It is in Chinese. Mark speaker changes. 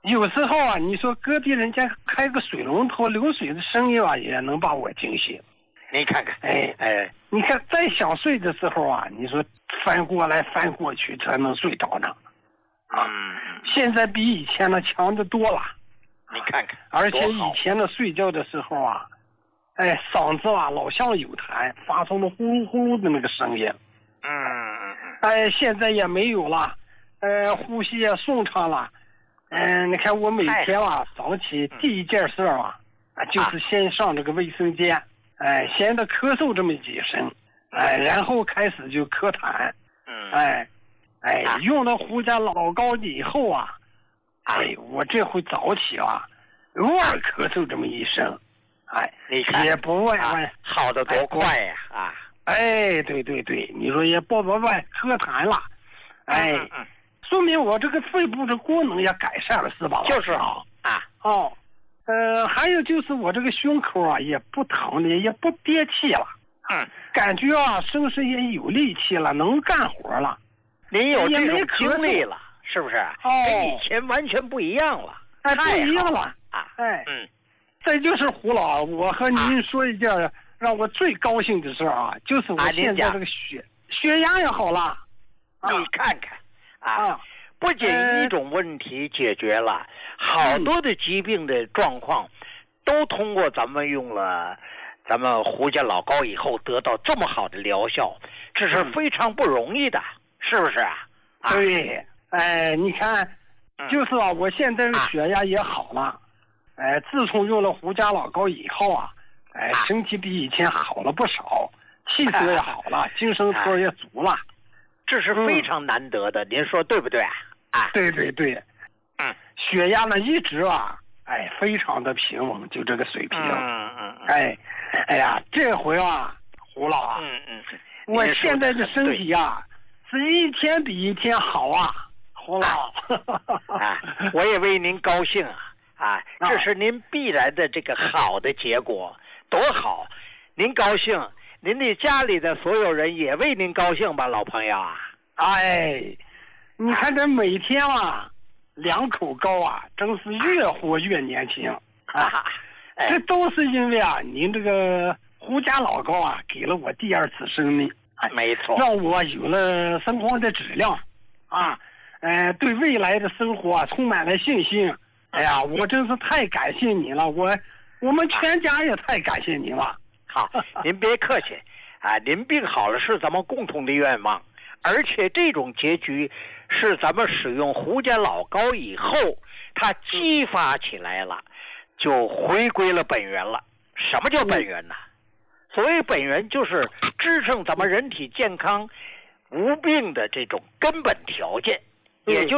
Speaker 1: 有时候啊，你说隔壁人家开个水龙头流水的声音啊，也能把我惊醒。
Speaker 2: 你看看，
Speaker 1: 你看再想睡的时候啊，你说翻过来翻过去才能睡着呢。现在比以前的强得多了。
Speaker 2: 你看看，
Speaker 1: 而且以前的睡觉的时候啊，嗓子啊老像有痰，发出了呼噜呼噜的那个声音。现在也没有了，呼吸也顺畅了。你看我每天啊早起第一件事啊，就是先上这个卫生间，先的咳嗽这么几声，然后开始就咳痰，用了胡家老膏以后啊，我这回早起啊，偶尔咳嗽这么一声，
Speaker 2: 你看
Speaker 1: 也不外
Speaker 2: 好得多快呀！
Speaker 1: 对，你说也不外咳痰了，说明我这个肺部的功能也改善了，是吧？
Speaker 2: 就是
Speaker 1: 还有就是我这个胸口啊也不疼了，也不憋气了，感觉啊身上也有力气了，能干活了。
Speaker 2: 您有这种经历了，是不是？跟以前完全不一样了，
Speaker 1: 不一样了再就是胡老，我和您说一件让我最高兴的事啊，就是我现在这个血压也好了。
Speaker 2: 你看看不仅一种问题解决了，好多的疾病的状况都通过咱们用了咱们胡家老膏以后得到这么好的疗效，这是非常不容易的，是不是啊？
Speaker 1: 对，你看，就是啊，我现在的血压也好了，自从用了胡家老膏以后啊，身体比以前好了不少，气色也好了，精神头也足了，
Speaker 2: 这是非常难得的，您说对不对？
Speaker 1: 对，血压呢一直啊，非常的平稳，就这个水平。这回啊，胡老啊，我现在的身体啊，是一天比一天好啊，胡老。
Speaker 2: 我也为您高兴这是您必然的这个好的结果，多好！您高兴，您的家里的所有人也为您高兴吧，老朋友啊！
Speaker 1: 你看这每天2口膏啊，真是越活越年轻这都是因为您这个胡家老膏啊，给了我第二次生命，
Speaker 2: 没错，
Speaker 1: 让我有了生活的质量对未来的生活充满了信心。我真是太感谢你了，我们全家也太感谢您了。
Speaker 2: 好，您别客气您病好了是咱们共同的愿望，而且这种结局是咱们使用胡家老膏以后它激发起来了，就回归了本源了。什么叫本源呢？所谓本源就是支撑咱们人体健康无病的这种根本条件，也就